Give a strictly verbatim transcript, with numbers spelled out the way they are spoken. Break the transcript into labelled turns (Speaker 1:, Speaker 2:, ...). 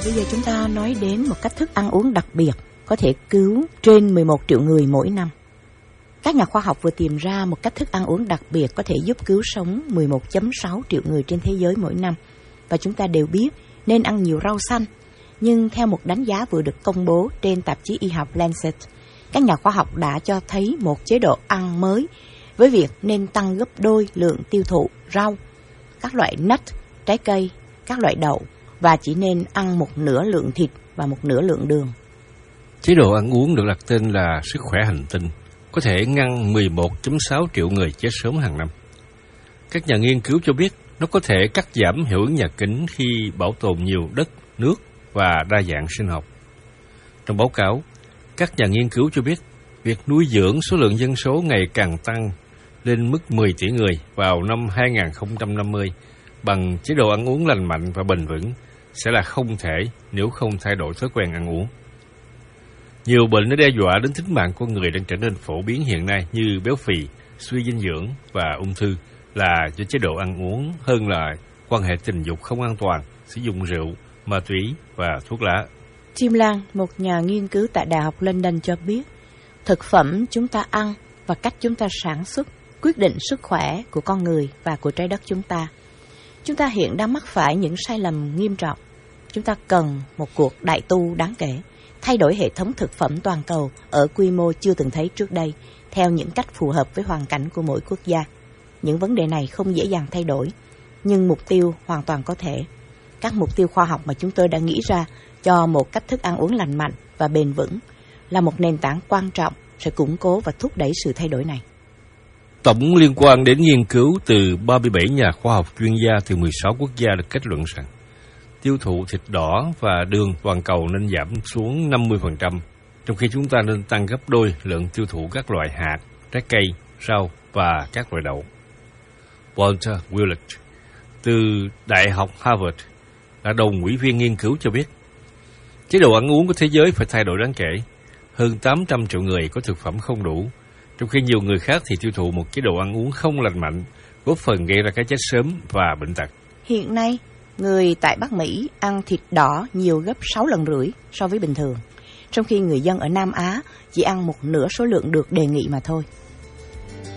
Speaker 1: bây giờ chúng ta nói đến một cách thức ăn uống đặc biệt có thể cứu trên mười một triệu người mỗi năm. Các nhà khoa học vừa tìm ra một cách thức ăn uống đặc biệt có thể giúp cứu sống mười một phẩy sáu triệu người trên thế giới mỗi năm. Và chúng ta đều biết nên ăn nhiều rau xanh. Nhưng theo một đánh giá vừa được công bố trên tạp chí y học Lancet, các nhà khoa học đã cho thấy một chế độ ăn mới với việc nên tăng gấp đôi lượng tiêu thụ rau, các loại nut, trái cây, các loại đậu và chỉ nên ăn một nửa lượng thịt và một nửa lượng đường.
Speaker 2: Chế độ ăn uống được đặt tên là sức khỏe hành tinh, có thể ngăn mười một phẩy sáu triệu người chết sớm hàng năm. Các nhà nghiên cứu cho biết nó có thể cắt giảm hiệu ứng nhà kính khi bảo tồn nhiều đất, nước và đa dạng sinh học. Trong báo cáo, các nhà nghiên cứu cho biết việc nuôi dưỡng số lượng dân số ngày càng tăng lên mức mười tỷ người vào năm hai không năm mươi bằng chế độ ăn uống lành mạnh và bền vững sẽ là không thể nếu không thay đổi thói quen ăn uống. Nhiều bệnh đã đe dọa đến tính mạng con người đang trở nên phổ biến hiện nay như béo phì, suy dinh dưỡng và ung thư là do chế độ ăn uống hơn là quan hệ tình dục không an toàn, sử dụng rượu, ma túy và thuốc lá.
Speaker 1: Tim Lang, một nhà nghiên cứu tại Đại học London cho biết, thực phẩm chúng ta ăn và cách chúng ta sản xuất quyết định sức khỏe của con người và của trái đất chúng ta. Chúng ta hiện đang mắc phải những sai lầm nghiêm trọng. Chúng ta cần một cuộc đại tu đáng kể, thay đổi hệ thống thực phẩm toàn cầu ở quy mô chưa từng thấy trước đây, theo những cách phù hợp với hoàn cảnh của mỗi quốc gia. Những vấn đề này không dễ dàng thay đổi, nhưng mục tiêu hoàn toàn có thể. Các mục tiêu khoa học mà chúng tôi đã nghĩ ra cho một cách thức ăn uống lành mạnh và bền vững là một nền tảng quan trọng sẽ củng cố và thúc đẩy sự thay đổi này.
Speaker 2: Tổng liên quan đến nghiên cứu từ ba mươi bảy nhà khoa học chuyên gia từ mười sáu quốc gia đã kết luận rằng tiêu thụ thịt đỏ và đường toàn cầu nên giảm xuống năm mươi phần trăm, trong khi chúng ta nên tăng gấp đôi lượng tiêu thụ các loại hạt, trái cây, rau và các loại đậu. Walter Willett từ Đại học Harvard là đồng ủy viên nghiên cứu cho biết, chế độ ăn uống của thế giới phải thay đổi đáng kể. Hơn tám trăm triệu người có thực phẩm không đủ, trong khi nhiều người khác thì tiêu thụ một chế độ ăn uống không lành mạnh, góp phần gây ra cái chết sớm và bệnh tật.
Speaker 1: Hiện nay, người tại Bắc Mỹ ăn thịt đỏ nhiều gấp sáu lần rưỡi so với bình thường, trong khi người dân ở Nam Á chỉ ăn một nửa số lượng được đề nghị mà thôi.